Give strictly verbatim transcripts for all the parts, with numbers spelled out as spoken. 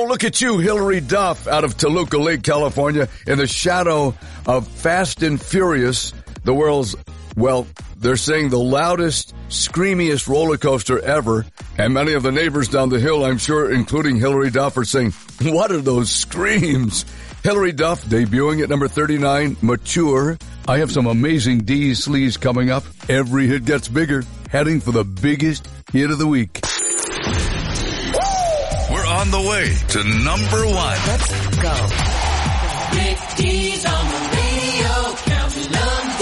look at you, Hillary Duff, out of Toluca Lake, California, in the shadow of Fast and Furious, the world's, well, they're saying the loudest, screamiest roller coaster ever. And many of the neighbors down the hill, I'm sure, including Hillary Duff, are saying, what are those screams? Hillary Duff debuting at number thirty-nine, Mature. I have some amazing D sleaze coming up. Every hit gets bigger, heading for the biggest hit of the week. We're on the way to number one. Let's go. Rick D's on the radio, counting them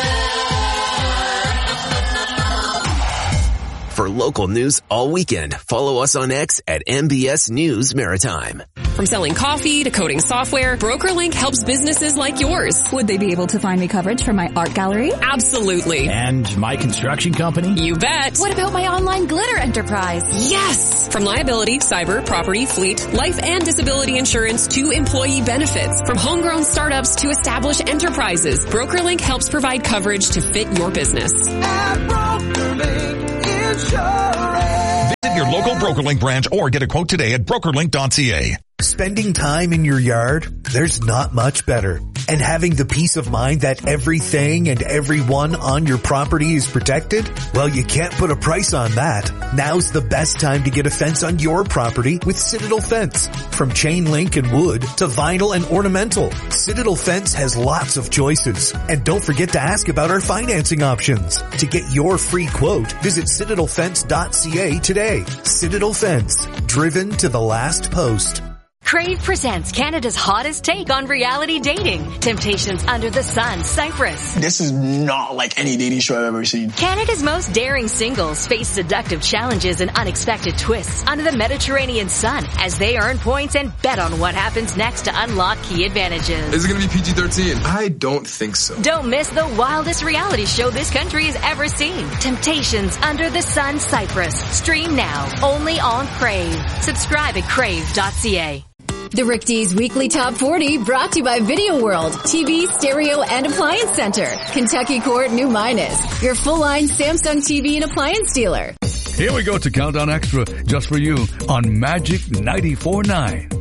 down. For local news all weekend, follow us on X at M B S News Maritime. From selling coffee to coding software, BrokerLink helps businesses like yours. Would they be able to find me coverage for my art gallery? Absolutely. And my construction company? You bet. What about my online glitter enterprise? Yes! From liability, cyber, property, fleet, life and disability insurance to employee benefits. From homegrown startups to established enterprises, BrokerLink helps provide coverage to fit your business. At BrokerLink Insurance. Visit your local BrokerLink branch or get a quote today at broker link dot c a. Spending time in your yard, there's not much better. And having the peace of mind that everything and everyone on your property is protected? Well, you can't put a price on that. Now's the best time to get a fence on your property with Citadel Fence. From chain link and wood to vinyl and ornamental, Citadel Fence has lots of choices. And don't forget to ask about our financing options. To get your free quote, visit citadel fence dot c a today. Citadel Fence, driven to the last post. Crave presents Canada's hottest take on reality dating. Temptations Under the Sun, Cyprus. This is not like any dating show I've ever seen. Canada's most daring singles face seductive challenges and unexpected twists under the Mediterranean sun as they earn points and bet on what happens next to unlock key advantages. Is it going to be P G thirteen? I don't think so. Don't miss the wildest reality show this country has ever seen. Temptations Under the Sun, Cyprus. Stream now, only on Crave. Subscribe at crave dot c a. The Rick D's Weekly Top forty brought to you by Video World, T V, stereo, and appliance center. Kentucky Court, New Minas, your full-line Samsung T V and appliance dealer. Here we go to Countdown Extra, just for you, on Magic ninety-four point nine.